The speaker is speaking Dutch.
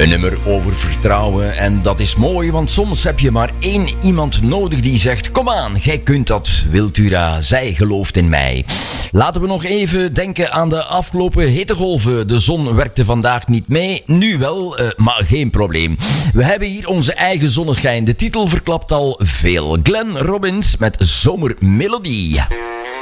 Een nummer over vertrouwen en dat is mooi, want soms heb je maar één iemand nodig die zegt: kom aan, jij kunt dat, Wiltura, zij gelooft in mij. Laten we nog even denken aan de afgelopen hittegolven. De zon werkte vandaag niet mee, nu wel, maar geen probleem. We hebben hier onze eigen zonneschijn. De titel verklapt al veel. Glenn Robbins met Zomermelodie.